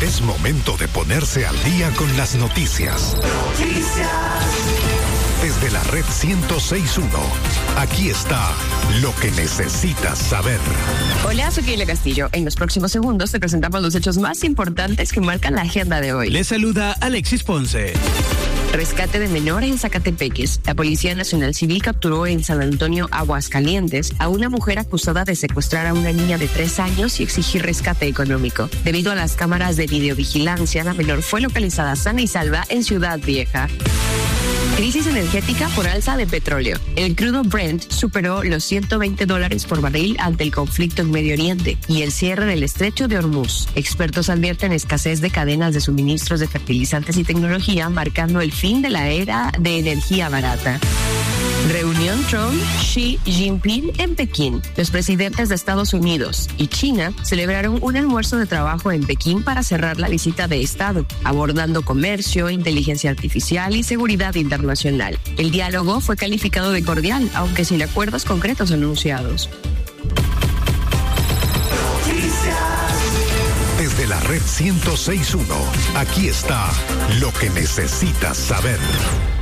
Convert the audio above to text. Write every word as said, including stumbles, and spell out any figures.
Es momento de ponerse al día con las noticias. Noticias. Desde la red ciento seis punto uno, aquí está lo que necesitas saber. Hola, soy Keila Castillo. En los próximos segundos te presentamos los hechos más importantes que marcan la agenda de hoy. Les saluda Alexis Ponce. Rescate de menor en Zacatepeques. La Policía Nacional Civil capturó en San Antonio, Aguascalientes, a una mujer acusada de secuestrar a una niña de tres años y exigir rescate económico. Debido a las cámaras de videovigilancia, la menor fue localizada sana y salva en Ciudad Vieja. Crisis energética por alza de petróleo. El crudo Brent superó los ciento veinte dólares por barril ante el conflicto en Medio Oriente y el cierre del estrecho de Hormuz. Expertos advierten escasez de cadenas de suministros de fertilizantes y tecnología, marcando el fin de la era de energía barata. Reunión Trump-Xi Jinping en Pekín. Los presidentes de Estados Unidos y China celebraron un almuerzo de trabajo en Pekín para cerrar la visita de Estado, abordando comercio, inteligencia artificial y seguridad internacional. El diálogo fue calificado de cordial, aunque sin acuerdos concretos anunciados. Desde la red ciento seis punto uno, aquí está lo que necesitas saber.